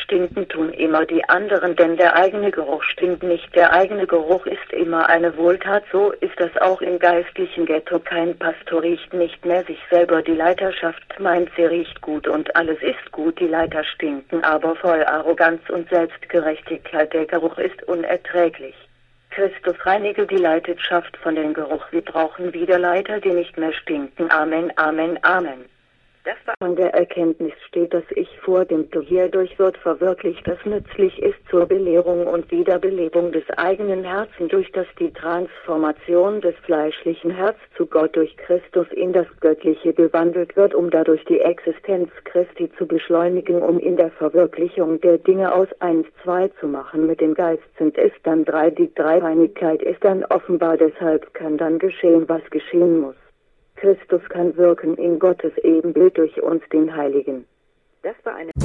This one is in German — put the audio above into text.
stinken, tun immer die anderen, denn der eigene Geruch stinkt nicht. Der eigene Geruch ist immer eine Wohltat, so ist das auch im geistlichen Ghetto. Kein Pastor riecht nicht mehr sich selber, die Leiterschaft meint, sie riecht gut und alles ist gut, die Leiter stinken aber voll Arroganz und Selbstgerechtigkeit, der Geruch ist unerträglich. Christus reinige die Leiterschaft von dem Geruch, wir brauchen wieder Leiter, die nicht mehr stinken. Amen, Amen, Amen. Von der Erkenntnis steht, dass ich vor dem Du hierdurch wird verwirklicht, das nützlich ist zur Belehrung und Wiederbelebung des eigenen Herzens, durch das die Transformation des fleischlichen Herzens zu Gott durch Christus in das Göttliche gewandelt wird, um dadurch die Existenz Christi zu beschleunigen, um in der Verwirklichung der Dinge aus 1, 2 zu machen. Mit dem Geist sind es dann 3, die Dreieinigkeit ist dann offenbar, deshalb kann dann geschehen, was geschehen muss. Christus kann wirken in Gottes Ebenbild durch uns, den Heiligen. Das war eine